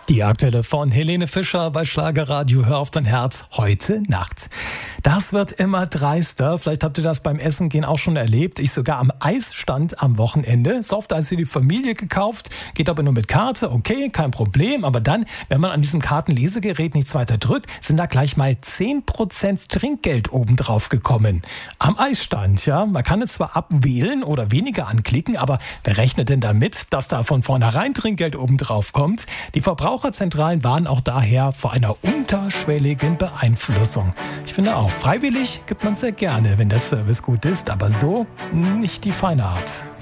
Die aktuelle von Helene Fischer bei Schlagerradio Hör auf dein Herz heute Nacht. Das wird immer dreister. Vielleicht habt ihr das beim Essen gehen auch schon erlebt. Ich sogar am Eisstand am Wochenende. Softeis für die Familie gekauft. Geht aber nur mit Karte. Okay, kein Problem. Aber dann, wenn man an diesem Kartenlesegerät nichts weiter drückt, sind da gleich mal 10% Trinkgeld obendrauf gekommen. Am Eisstand, ja. Man kann es zwar abwählen oder weniger anklicken, aber wer rechnet denn damit, dass da von vornherein Trinkgeld obendrauf kommt? Die Verbraucherzentralen warnen auch daher vor einer unterschwelligen Beeinflussung. Ich finde auch, freiwillig gibt man sehr gerne, wenn der Service gut ist, aber so nicht die feine Art.